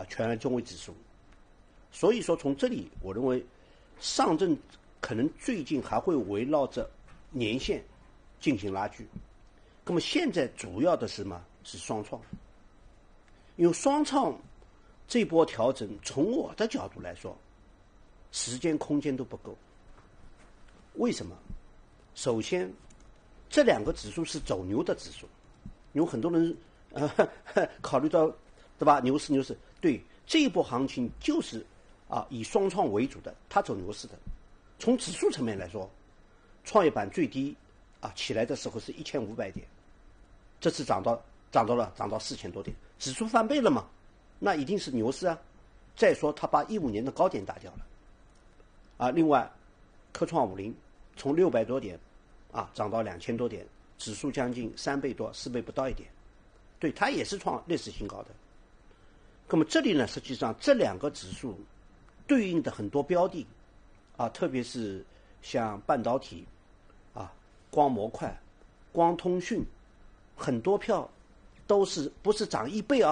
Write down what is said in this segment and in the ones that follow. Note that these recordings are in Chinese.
全安中位指数。所以说从这里我认为上证可能最近还会围绕着年线进行拉锯。那么现在主要的是什么？是双创。因为双创这波调整从我的角度来说时间空间都不够。为什么？首先这两个指数是走牛的指数，有很多人考虑到对吧？牛市，对，这一波行情就是以双创为主的，它走牛市的。从指数层面来说，创业板最低起来的时候是1500点，这次涨到4000多点，指数翻倍了嘛，那一定是牛市啊。再说它把15年的高点打掉了另外科创50从600多点涨到2000多点，指数将近3倍多4倍不到一点，对，它也是创历史新高的。那么这里呢，实际上这两个指数对应的很多标的特别是像半导体光模块、光通讯，很多票都是不是涨1倍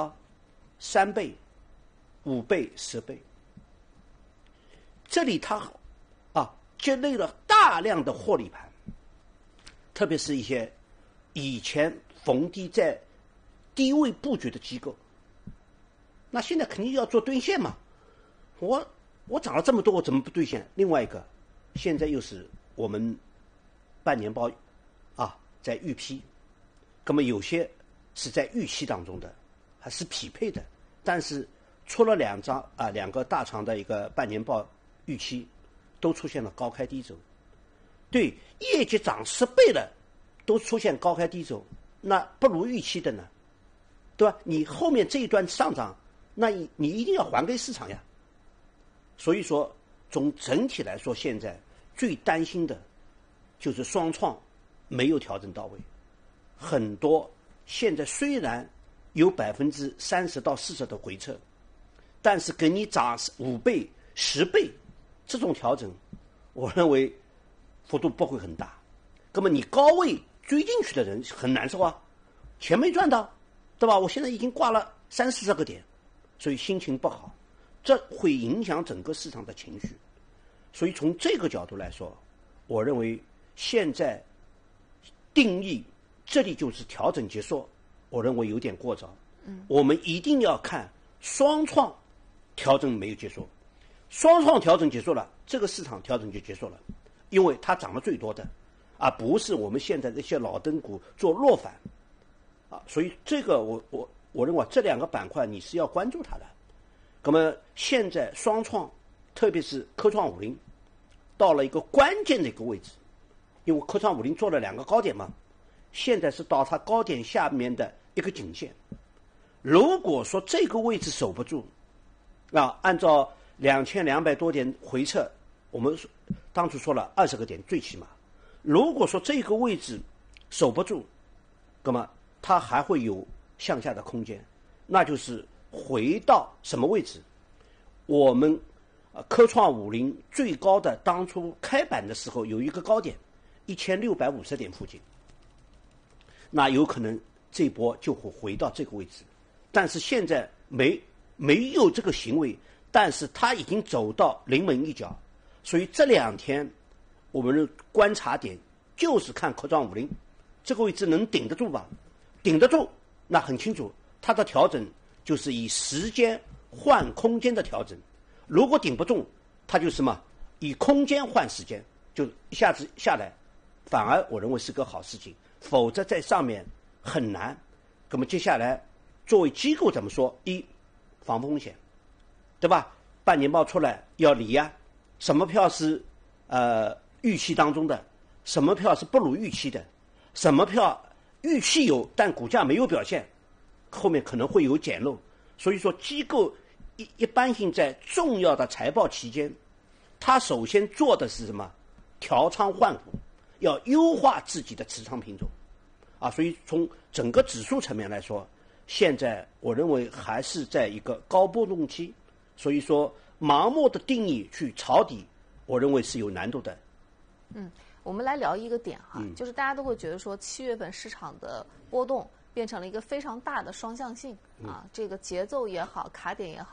3倍、5倍、10倍。这里它积累了大量的获利盘，特别是一些以前逢低在低位布局的机构，那现在肯定要做兑现嘛。我涨了这么多，我怎么不兑现？另外一个，现在又是我们半年报在预批，那么有些是在预期当中的，还是匹配的，但是出了两个大厂的一个半年报预期，都出现了高开低走。对，业绩涨10倍了，都出现高开低走，那不如预期的呢，对吧？你后面这一段上涨，那你一定要还给市场呀。所以说，从整体来说，现在最担心的就是双创没有调整到位。很多现在虽然有30%到40%的回撤，但是给你涨5倍、10倍这种调整，我认为幅度不会很大。那么你高位追进去的人很难受钱没赚到，对吧？我现在已经挂了30-40个点，所以心情不好，这会影响整个市场的情绪。所以从这个角度来说，我认为现在定义这里就是调整结束，我认为有点过早。我们一定要看双创调整没有结束，双创调整结束了，这个市场调整就结束了，因为它涨得最多的，而不是我们现在这些老灯股做弱反所以这个我认为这两个板块你是要关注它的。那么现在双创，特别是科创50到了一个关键的一个位置，因为科创50做了2个高点嘛，现在是到它高点下面的一个颈线。如果说这个位置守不住按照2200多点回撤，我们当初说了20个点最起码，如果说这个位置守不住，那么它还会有向下的空间，那就是回到什么位置？我们科创50最高的当初开板的时候有一个高点1650点附近，那有可能这波就会回到这个位置。但是现在没有这个行为，但是它已经走到临门一脚，所以这2天我们的观察点就是看科创50这个位置能顶得住吧？顶得住，那很清楚，它的调整就是以时间换空间的调整。如果顶不住，它就是什么？以空间换时间，就一下子下来，反而我认为是个好事情。否则在上面很难。那么接下来作为机构怎么说？防风险，对吧？半年报出来要理什么票是预期当中的，什么票是不如预期的，什么票预期有但股价没有表现，后面可能会有捡漏。所以说机构一般性在重要的财报期间，他首先做的是什么？调仓换股，要优化自己的持仓品种所以从整个指数层面来说，现在我认为还是在一个高波动期，所以说盲目的定义去抄底，我认为是有难度的。 我们来聊一个点就是大家都会觉得说7月份市场的波动变成了一个非常大的双向性这个节奏也好，卡点也好。